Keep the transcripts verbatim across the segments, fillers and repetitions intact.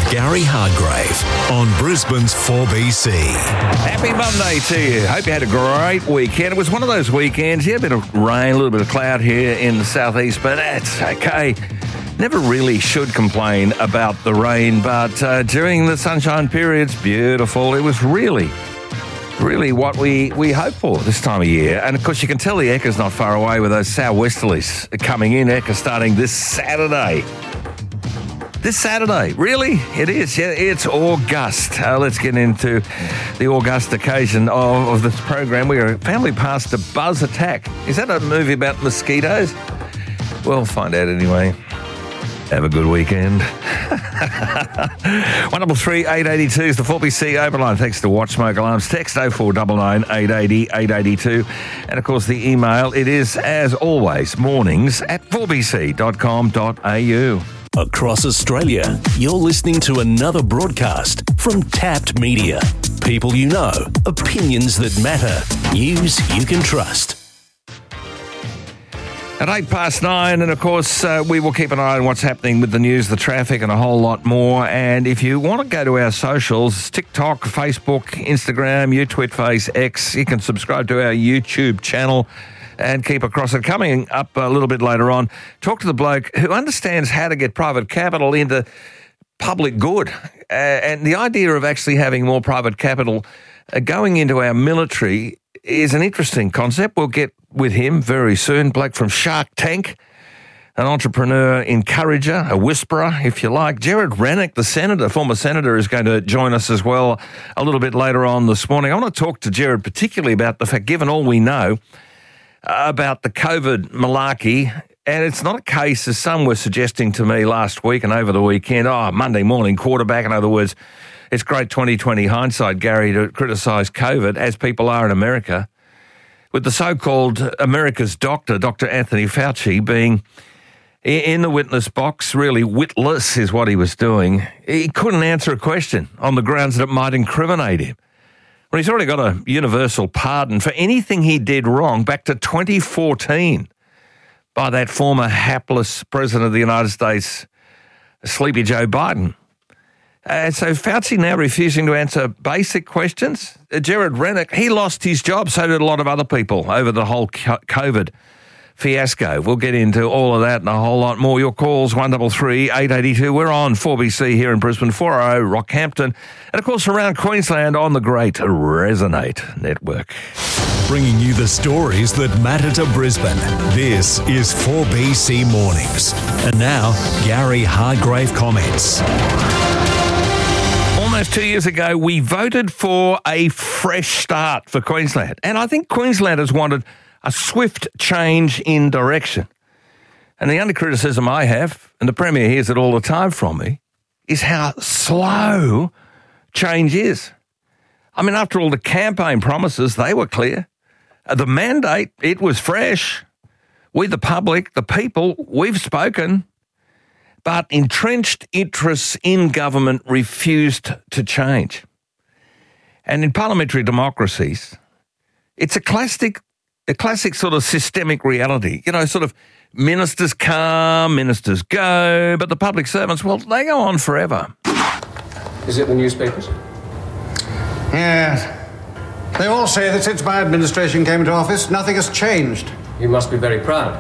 Gary Hargrave on Brisbane's four B C. Happy Monday to you. Hope you had a great weekend. It was one of those weekends, yeah, a bit of rain, a little bit of cloud here in the southeast, but that's okay. Never really should complain about the rain, but uh, during the sunshine periods, beautiful. It was really, really what we, we hope for this time of year. And, of course, you can tell the Ekka's not far away with those southwesterlies coming in. Ekka starting this Saturday. This Saturday, really? It is. Yeah, it's August. Uh, let's get into the August occasion of, of this program. We are family past a buzz attack. Is that a movie about mosquitoes? We'll find out anyway. Have a good weekend. one double three eight eight two is the four B C open line. Thanks to Watch Smoke Alarms. Text oh four nine nine eight eight zero eight eight two. And, of course, the email, it is, as always, mornings at four b c dot com dot a u. Across Australia, you're listening to another broadcast from Tapped Media. People you know, opinions that matter, news you can trust. At eight past nine, and of course, uh, we will keep an eye on what's happening with the news, the traffic, and a whole lot more. And if you want to go to our socials, TikTok, Facebook, Instagram, YouTwit, Face, X, you can subscribe to our YouTube channel and keep across it. Coming up a little bit later on, talk to the bloke who understands how to get private capital into public good. Uh, and the idea of actually having more private capital uh, going into our military is an interesting concept. We'll get with him very soon. Bloke from Shark Tank, an entrepreneur encourager, a whisperer, if you like. Gerard Rennick, the senator, former senator, is going to join us as well a little bit later on this morning. I want to talk to Gerard particularly about the fact, given all we know about the COVID malarkey, and it's not a case, as some were suggesting to me last week and over the weekend, oh, Monday morning quarterback. In other words, it's great twenty twenty hindsight, Gary, to criticise COVID, as people are in America, with the so-called America's doctor, Doctor Anthony Fauci, being in the witness box, really witless is what he was doing. He couldn't answer a question on the grounds that it might incriminate him. Well, he's already got a universal pardon for anything he did wrong back to twenty fourteen by that former hapless president of the United States, Sleepy Joe Biden. And so Fauci now refusing to answer basic questions. Uh, Gerard Rennick, he lost his job, so did a lot of other people over the whole COVID fiasco. We'll get into all of that and a whole lot more. Your calls, one double three eight eight two. We're on four B C here in Brisbane, four oh Rockhampton, and of course around Queensland on the great Resonate network. Bringing you the stories that matter to Brisbane. This is four B C Mornings. And now, Gary Hargrave comments. Almost two years ago, we voted for a fresh start for Queensland. And I think Queenslanders wanted a swift change in direction. And the only criticism I have, and the Premier hears it all the time from me, is how slow change is. I mean, after all the campaign promises, they were clear. The mandate, it was fresh. We, the public, the people, we've spoken. But entrenched interests in government refused to change. And in parliamentary democracies, it's a classic, a classic sort of systemic reality. You know, sort of ministers come, ministers go, but the public servants, well, they go on forever. Is it the newspapers? Yes. They all say that since my administration came into office, nothing has changed. You must be very proud.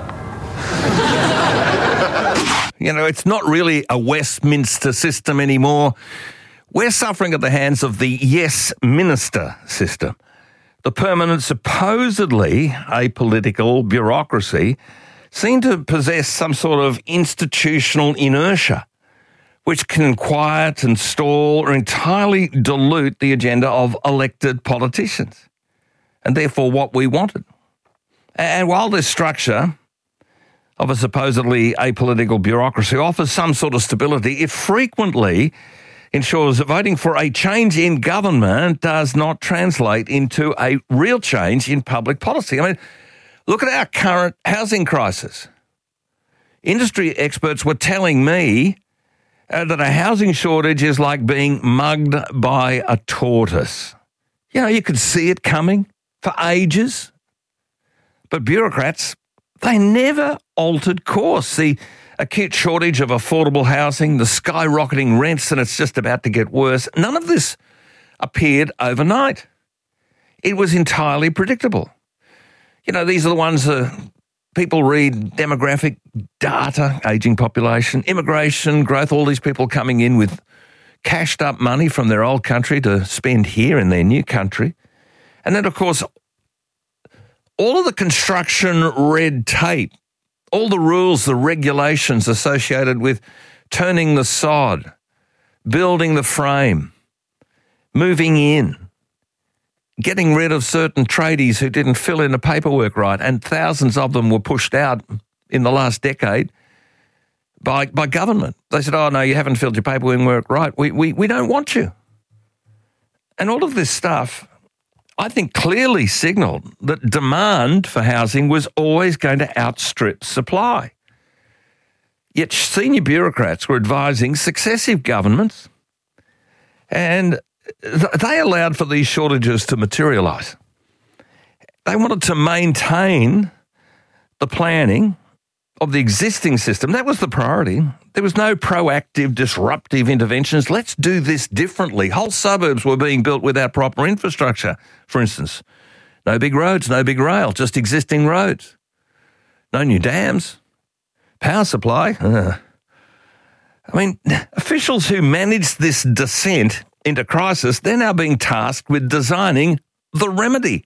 You know, it's not really a Westminster system anymore. We're suffering at the hands of the Yes Minister system. The permanent, supposedly apolitical bureaucracy seem to possess some sort of institutional inertia, which can quiet and stall or entirely dilute the agenda of elected politicians, and therefore what we wanted. And while this structure of a supposedly apolitical bureaucracy offers some sort of stability, it frequently ensures that voting for a change in government does not translate into a real change in public policy. I mean, look at our current housing crisis. Industry experts were telling me uh, that a housing shortage is like being mugged by a tortoise. You know, you could see it coming for ages. But bureaucrats, they never altered course. The acute shortage of affordable housing, the skyrocketing rents, and it's just about to get worse. None of this appeared overnight. It was entirely predictable. You know, these are the ones that people read: demographic data, ageing population, immigration, growth, all these people coming in with cashed up money from their old country to spend here in their new country. And then, of course, all of the construction red tape, all the rules, the regulations associated with turning the sod, building the frame, moving in, getting rid of certain tradies who didn't fill in the paperwork right, and thousands of them were pushed out in the last decade by by government. They said, oh, no, you haven't filled your paperwork right. We, we, we don't want you. And all of this stuff, I think, clearly signalled that demand for housing was always going to outstrip supply. Yet senior bureaucrats were advising successive governments, and they allowed for these shortages to materialise. They wanted to maintain the planning of the existing system. That was the priority. There was no proactive, disruptive interventions. Let's do this differently. Whole suburbs were being built without proper infrastructure, for instance. No big roads, no big rail, just existing roads. No new dams. Power supply. Uh. I mean, officials who managed this descent into crisis, they're now being tasked with designing the remedy.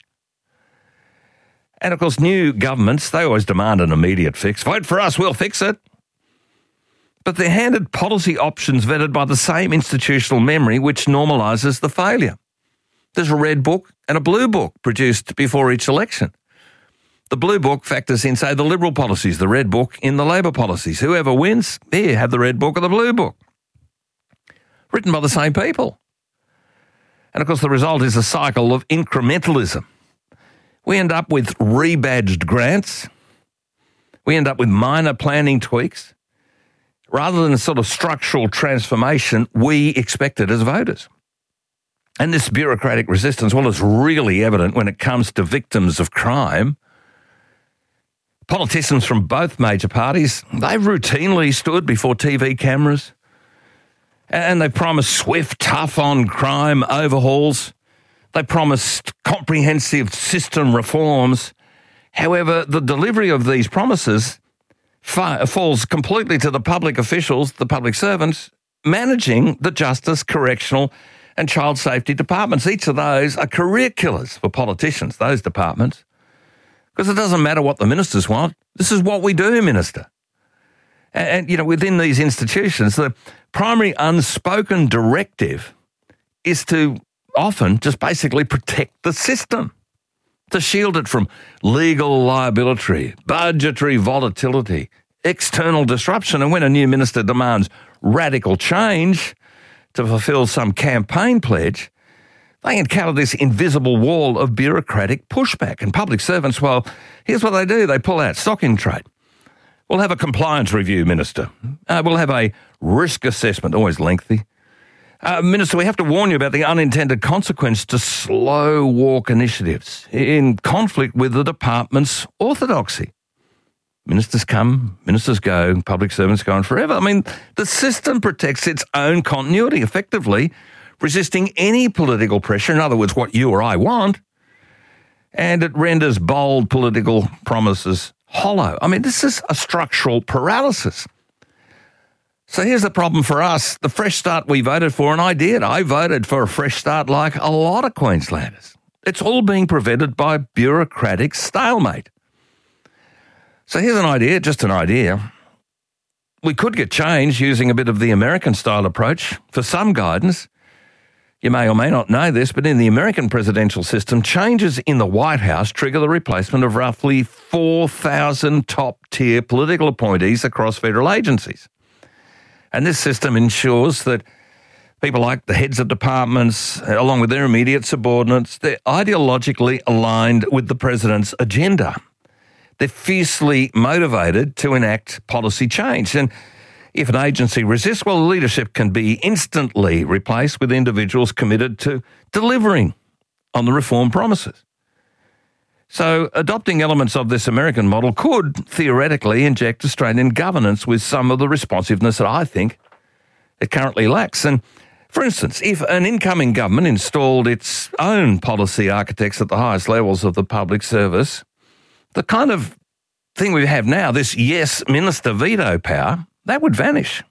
And, of course, new governments, they always demand an immediate fix. Vote for us, we'll fix it. But they're handed policy options vetted by the same institutional memory which normalises the failure. There's a red book and a blue book produced before each election. The blue book factors in, say, the Liberal policies, the red book in the Labor policies. Whoever wins, here, have the red book or the blue book. Written by the same people. And, of course, the result is a cycle of incrementalism. We end up with rebadged grants. We end up with minor planning tweaks. Rather than a sort of structural transformation we expected as voters. And this bureaucratic resistance, well, it's really evident when it comes to victims of crime. Politicians from both major parties, they've routinely stood before T V cameras and they promised swift, tough-on-crime overhauls. They promised comprehensive system reforms. However, the delivery of these promises fa- falls completely to the public officials, the public servants, managing the justice, correctional and child safety departments. Each of those are career killers for politicians, those departments, because it doesn't matter what the ministers want. This is what we do, Minister. And, and you know, within these institutions, the primary unspoken directive is to often just basically protect the system, to shield it from legal liability, budgetary volatility, external disruption. And when a new minister demands radical change to fulfil some campaign pledge, they encounter this invisible wall of bureaucratic pushback. And public servants, well, here's what they do. They pull out stock in trade. We'll have a compliance review, Minister. Uh, we'll have a risk assessment, always lengthy. Uh, Minister, we have to warn you about the unintended consequence to slow walk initiatives in conflict with the department's orthodoxy. Ministers come, ministers go, public servants go on forever. I mean, the system protects its own continuity, effectively resisting any political pressure, in other words, what you or I want, and it renders bold political promises hollow. I mean, this is a structural paralysis. So here's the problem for us. The fresh start we voted for, and I did. I voted for a fresh start like a lot of Queenslanders. It's all being prevented by bureaucratic stalemate. So here's an idea, just an idea. We could get change using a bit of the American-style approach for some guidance. You may or may not know this, but in the American presidential system, changes in the White House trigger the replacement of roughly four thousand top-tier political appointees across federal agencies. And this system ensures that people like the heads of departments, along with their immediate subordinates, they're ideologically aligned with the president's agenda. They're fiercely motivated to enact policy change. And if an agency resists, well, leadership can be instantly replaced with individuals committed to delivering on the reform promises. So adopting elements of this American model could theoretically inject Australian governance with some of the responsiveness that I think it currently lacks. And for instance, if an incoming government installed its own policy architects at the highest levels of the public service, the kind of thing we have now, this yes minister veto power, that would vanish.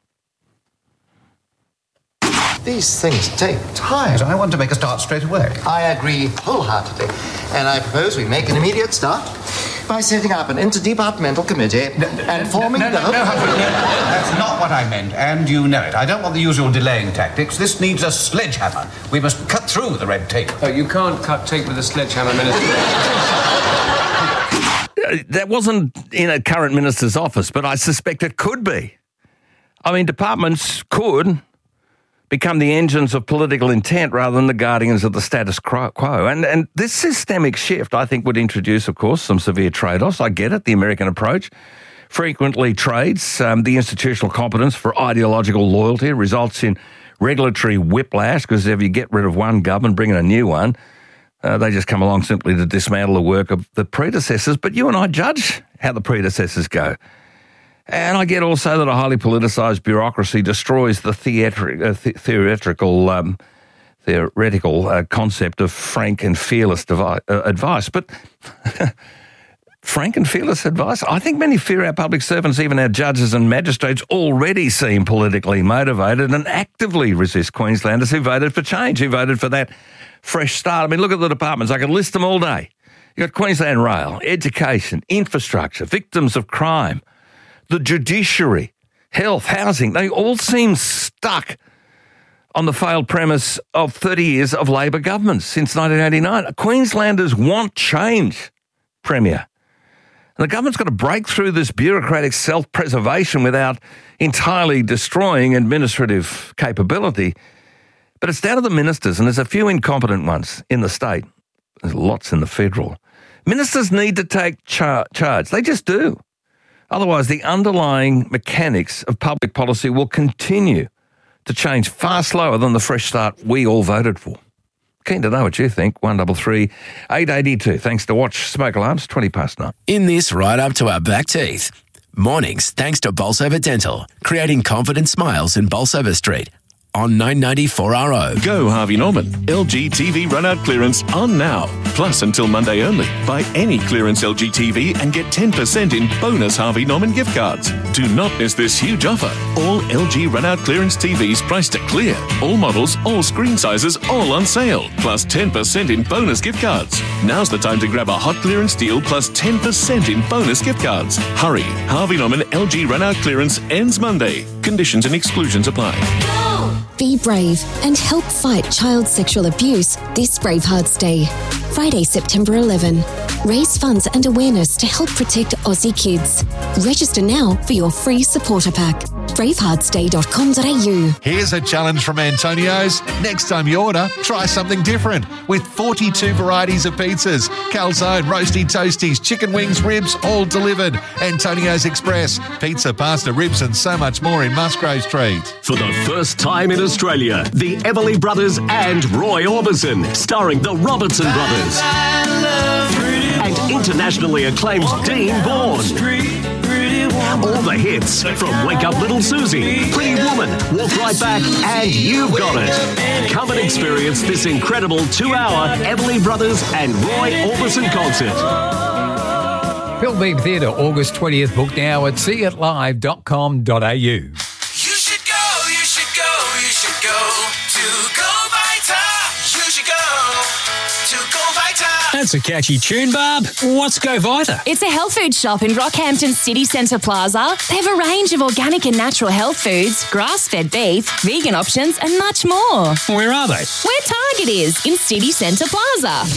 These things take time. I want to make a start straight away. I agree wholeheartedly. And I propose we make an immediate start by setting up an interdepartmental committee and forming no, no, the... no, Humphrey, that's not what I meant, and you know it. I don't want the usual delaying tactics. This needs a sledgehammer. We must cut through the red tape. Oh, you can't cut tape with a sledgehammer, Minister. That wasn't in a current minister's office, but I suspect it could be. I mean, departments could become the engines of political intent rather than the guardians of the status quo. And and this systemic shift, I think, would introduce, of course, some severe trade-offs. I get it, the American approach frequently trades um, the institutional competence for ideological loyalty. It results in regulatory whiplash because if you get rid of one government, bring in a new one, uh, they just come along simply to dismantle the work of the predecessors. But you and I judge how the predecessors go. And I get also that a highly politicised bureaucracy destroys the theatri- uh, th- theoretical um, theoretical uh, concept of frank and fearless devi- uh, advice. But frank and fearless advice? I think many fear our public servants, even our judges and magistrates, already seem politically motivated and actively resist Queenslanders who voted for change, who voted for that fresh start. I mean, look at the departments. I could list them all day. You've got Queensland Rail, education, infrastructure, victims of crime, the judiciary, health, housing. They all seem stuck on the failed premise of thirty years of Labor governments since nineteen eighty-nine. Queenslanders want change, Premier. And the government's got to break through this bureaucratic self-preservation without entirely destroying administrative capability. But it's down to the ministers, and there's a few incompetent ones in the state. There's lots in the federal. Ministers need to take char- charge. They just do. Otherwise, the underlying mechanics of public policy will continue to change far slower than the fresh start we all voted for. Keen to know what you think. one double three eight eight two. Thanks to Watch Smoke Alarms, twenty past nine. In this right up to our back teeth. Mornings thanks to Bolsover Dental, creating confident smiles in Bolsover Street. On nine ninety four R O. Go Harvey Norman. L G T V run-out clearance on now. Plus until Monday only. Buy any clearance L G T V and get ten percent in bonus Harvey Norman gift cards. Do not miss this huge offer. All L G run-out clearance T Vs priced to clear. All models, all screen sizes, all on sale. Plus ten percent in bonus gift cards. Now's the time to grab a hot clearance deal plus ten percent in bonus gift cards. Hurry. Harvey Norman L G run-out clearance ends Monday. Conditions and exclusions apply. Be brave and help fight child sexual abuse this Bravehearts Day. Friday, September eleventh. Raise funds and awareness to help protect Aussie kids. Register now for your free supporter pack. bravehearts day dot com dot a u. Here's a challenge from Antonio's. Next time you order, try something different. With forty-two varieties of pizzas, calzone, roasty toasties, chicken wings, ribs, all delivered. Antonio's Express. Pizza, pasta, ribs and so much more in Musgrave Street. For the first time in Australia, the Everly Brothers and Roy Orbison, starring the Robertson Brothers. And internationally acclaimed Dean Bourne. All the hits from Wake Up Little Susie, Pretty Woman, Walk Right Back, and You've Got It. Come and experience this incredible two-hour Everly Brothers and Roy Orbison concert. Pilbeam Theatre, August twentieth. Book now at see it live dot com dot a u. That's a catchy tune, Barb. What's Go Vita? It's a health food shop in Rockhampton City Centre Plaza. They have a range of organic and natural health foods, grass-fed beef, vegan options and much more. Where are they? Where Target is, in City Centre Plaza.